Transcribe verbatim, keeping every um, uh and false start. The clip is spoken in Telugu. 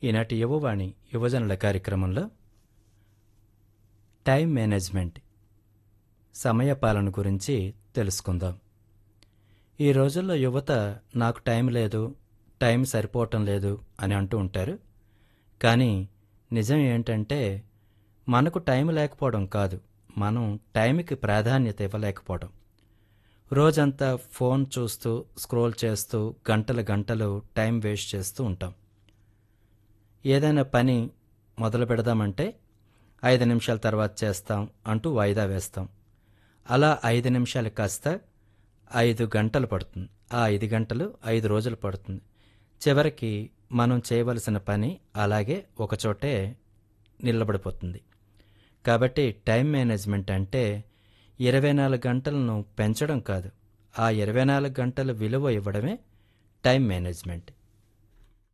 ఈనాటి యువవాణి యువజనుల కార్యక్రమంలో టైం మేనేజ్మెంట్ సమయపాలన గురించి తెలుసుకుందాం. ఈ రోజుల్లో యువత నాకు టైం లేదు, టైం సరిపోవటం లేదు అని అంటూ ఉంటారు. కానీ నిజం ఏంటంటే మనకు టైం లేకపోవడం కాదు, మనం టైంకి ప్రాధాన్యత ఇవ్వలేకపోవడం. రోజంతా ఫోన్ చూస్తూ స్క్రోల్ చేస్తూ గంటలు గంటలు టైం వేస్ట్ చేస్తూ ఉంటాం. ఏదైనా పని మొదలు పెడదామంటే ఐదు నిమిషాల తర్వాత చేస్తాం అంటూ వాయిదా వేస్తాం. అలా ఐదు నిమిషాలు కాస్త ఐదు గంటలు పడుతుంది. ఆ ఐదు గంటలు ఐదు రోజులు పడుతుంది. చివరికి మనం చేయవలసిన పని అలాగే ఒకచోటే నిలబడిపోతుంది. కాబట్టి టైం మేనేజ్మెంట్ అంటే ఇరవై నాలుగు గంటలను పెంచడం కాదు, ఆ ఇరవై నాలుగు గంటల విలువ ఇవ్వడమే టైం మేనేజ్మెంట్.